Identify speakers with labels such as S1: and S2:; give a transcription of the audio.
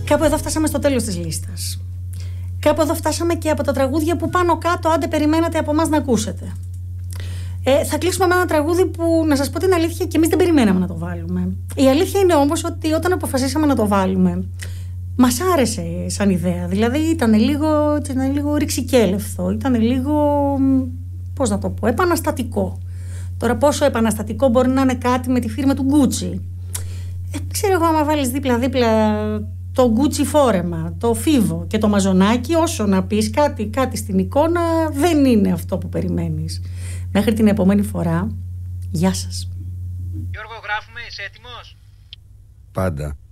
S1: Κάπου εδώ φτάσαμε στο τέλος της λίστας. Κάπου εδώ φτάσαμε και από τα τραγούδια που πάνω κάτω άντε περιμένατε από εμάς να ακούσετε. Θα κλείσουμε με ένα τραγούδι που, να σας πω την αλήθεια, και εμείς δεν περιμέναμε να το βάλουμε. Η αλήθεια είναι όμως ότι όταν αποφασίσαμε να το βάλουμε, μας άρεσε σαν ιδέα. Δηλαδή ήταν λίγο ρηξικέλευθο, ήταν λίγο, πώς να το πω, επαναστατικό. Τώρα πόσο επαναστατικό μπορεί να είναι κάτι με τη φίρμα του Γκούτσι. Ξέρω εγώ, άμα βάλεις δίπλα-δίπλα το Γκούτσι φόρεμα, το φίβο και το μαζονάκι, όσο να πεις κάτι στην εικόνα, δεν είναι αυτό που περιμένεις. Μέχρι την επόμενη φορά, γεια σας.
S2: Γιώργο, γράφουμε, είσαι έτοιμος?
S3: Πάντα.